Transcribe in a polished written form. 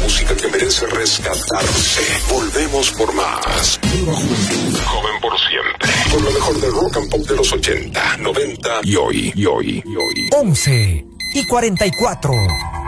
música que merece rescatarse. Volvemos por más. Nueva juventud, joven por siempre. Con lo mejor del rock and pop de los 80, 90 y hoy. 11:44.